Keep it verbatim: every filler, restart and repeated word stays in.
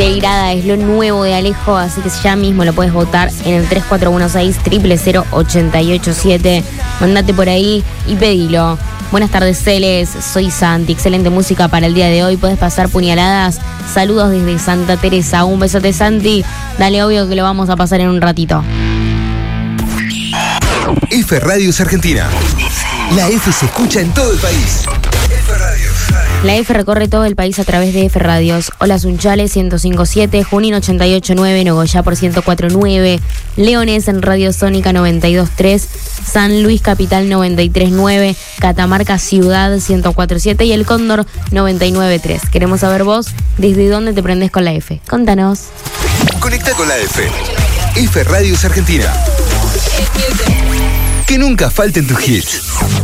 Beirada es lo nuevo de Alejo, así que ya mismo lo puedes votar en el tres cuatro uno seis, cero cero cero, ocho ocho siete. Mandate por ahí y pedilo. Buenas tardes, Celes, soy Santi. Excelente música para el día de hoy. Puedes pasar puñaladas. Saludos desde Santa Teresa. Un besote, Santi. Dale, obvio que lo vamos a pasar en un ratito. F Radios Argentina. La F se escucha en todo el país. F Radios. La F recorre todo el país a través de F Radios. Hola Sunchales ciento cinco punto siete, Junín ochenta y ocho punto nueve, Nogoyá por ciento cuatro punto nueve, Leones en Radio Sónica noventa y dos punto tres, San Luis Capital noventa y tres punto nueve, Catamarca Ciudad ciento cuatro punto siete y El Cóndor noventa y nueve punto tres. Queremos saber vos desde dónde te prendés con la F. Contanos. Conecta con la F. F Radios Argentina. Que nunca falten tus hits.